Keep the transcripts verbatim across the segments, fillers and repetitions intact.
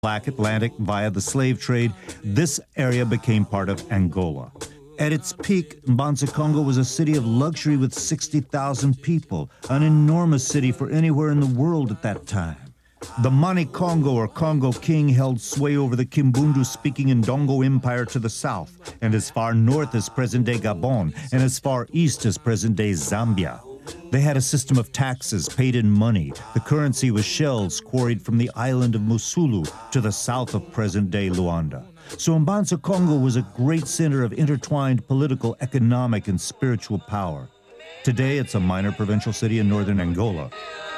Black Atlantic via the slave trade, this area became part of Angola. At its peak, Mbanza Congo was a city of luxury with sixty thousand people, an enormous city for anywhere in the world at that time. The Mani Congo or Congo king held sway over the Kimbundu-speaking Ndongo Empire to the south, and as far north as present-day Gabon, and as far east as present-day Zambia. They had a system of taxes paid in money. The currency was shells quarried from the island of Musulu to the south of present-day Luanda. So Mbanza Congo was a great center of intertwined political, economic, and spiritual power. Today, it's a minor provincial city in northern Angola.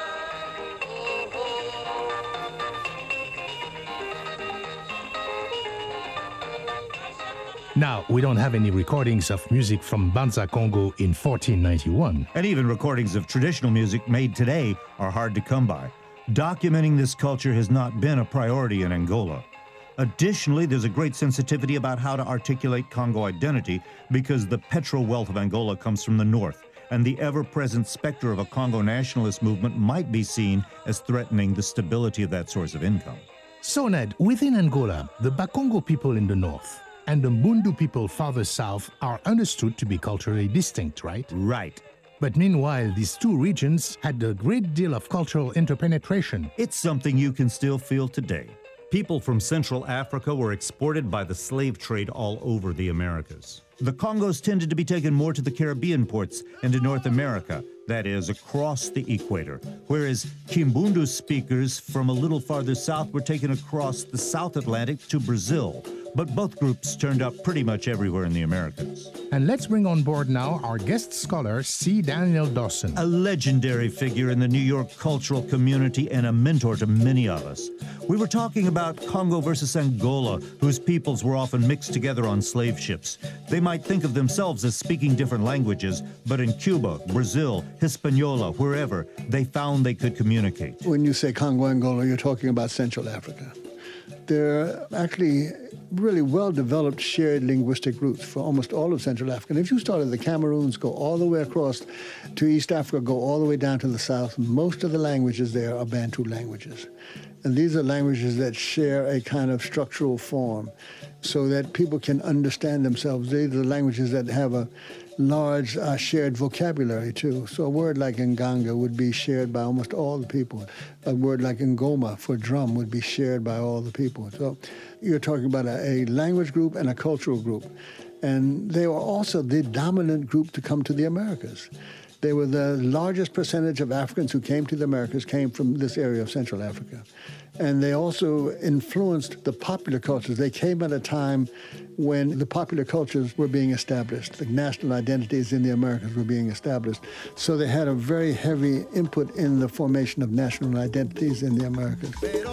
Now, we don't have any recordings of music from Mbanza Congo in fourteen ninety-one. And even recordings of traditional music made today are hard to come by. Documenting this culture has not been a priority in Angola. Additionally, there's a great sensitivity about how to articulate Congo identity because the petrol wealth of Angola comes from the north, and the ever-present specter of a Congo nationalist movement might be seen as threatening the stability of that source of income. So, Ned, within Angola, the Bakongo people in the north and the Mbundu people farther south are understood to be culturally distinct, right? Right. But meanwhile, these two regions had a great deal of cultural interpenetration. It's something you can still feel today. People from Central Africa were exported by the slave trade all over the Americas. The Congos tended to be taken more to the Caribbean ports and to North America, that is, across the equator, whereas Kimbundu speakers from a little farther south were taken across the South Atlantic to Brazil. But both groups turned up pretty much everywhere in the Americas. And let's bring on board now our guest scholar, C. Daniel Dawson. A legendary figure in the New York cultural community and a mentor to many of us. We were talking about Congo versus Angola, whose peoples were often mixed together on slave ships. They might think of themselves as speaking different languages, but in Cuba, Brazil, Hispaniola, wherever, they found they could communicate. When you say Congo, Angola, you're talking about Central Africa. They're actually really well-developed shared linguistic roots for almost all of Central Africa. And if you start at the Cameroons, go all the way across to East Africa, go all the way down to the south, most of the languages there are Bantu languages. And these are languages that share a kind of structural form so that people can understand themselves. These are the languages that have a large uh, shared vocabulary, too. So a word like Nganga would be shared by almost all the people. A word like Ngoma for drum would be shared by all the people. So you're talking about a, a language group and a cultural group. And they were also the dominant group to come to the Americas. They were the largest percentage of Africans who came to the Americas came from this area of Central Africa. And they also influenced the popular cultures. They came at a time when the popular cultures were being established. The national identities in the Americas were being established. So they had a very heavy input in the formation of national identities in the Americas.